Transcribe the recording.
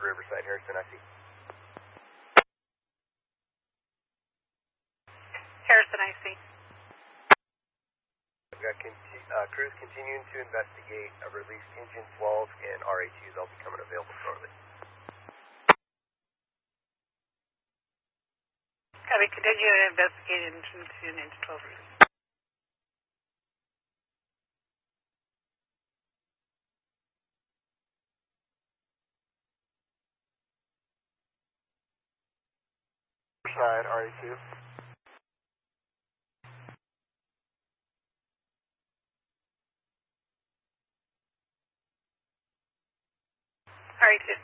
Riverside, Harrison, I see. Harrison, I see. We've got crews continuing to investigate released engine swells and RA2s. They'll be coming available shortly. Copy. Continue to investigate engine 2 and engine 12 release. Riverside, RA2. RA2.